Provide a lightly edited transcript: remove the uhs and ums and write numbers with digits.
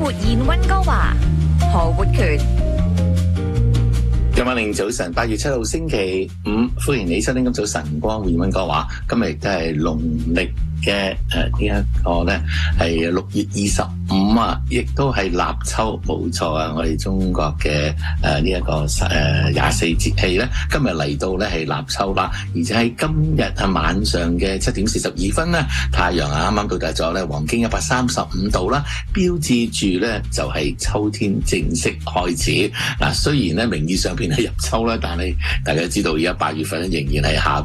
活現溫哥華，何活權。 今晚令早晨，8月7號星期五，歡迎你收聽今早晨光活現溫哥華。今日亦都係農曆嘅呢一個咧係6月25啊，亦都係立秋，冇錯啊！我哋中國嘅呢一個24節氣咧，今日嚟到咧係立秋啦，而且喺今日晚上嘅7點42分咧，太陽啱啱到達咗咧黃經135度啦，標誌住咧就係秋天正式開始。嗱，雖然咧名義上邊係入秋啦，但係大家知道而家8月份仍然係夏